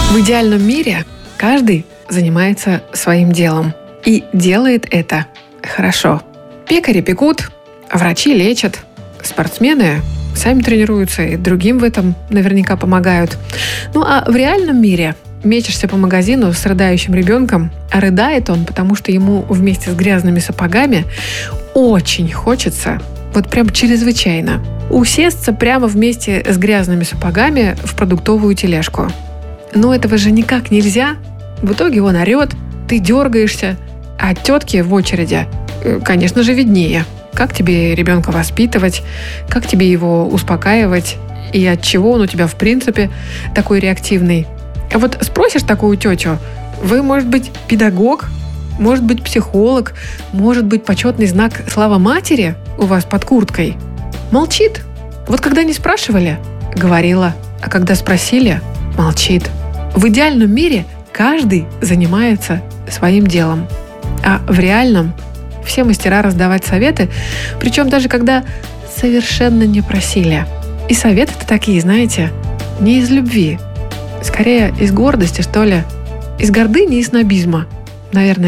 В идеальном мире каждый занимается своим делом и делает это хорошо. Пекари пекут, врачи лечат, спортсмены сами тренируются и другим в этом наверняка помогают. Ну а в реальном мире мечешься по магазину с рыдающим ребенком, а рыдает он, потому что ему вместе с грязными сапогами очень хочется, вот прям чрезвычайно, усесться прямо вместе с грязными сапогами в продуктовую тележку. Но этого же никак нельзя. В итоге он орет, ты дергаешься, а тетки в очереди, конечно же, виднее. Как тебе ребенка воспитывать, как тебе его успокаивать, и от чего он у тебя в принципе такой реактивный. А вот спросишь такую тетю, вы, может быть, педагог, может быть, психолог, может быть, почетный знак «Слава матери» у вас под курткой? Молчит. Вот когда не спрашивали, говорила, а когда спросили, молчит. В идеальном мире каждый занимается своим делом, а в реальном все мастера раздавать советы, причем даже когда совершенно не просили. И советы-то такие, знаете, не из любви, скорее из гордости, что ли, из гордыни и снобизма, наверное.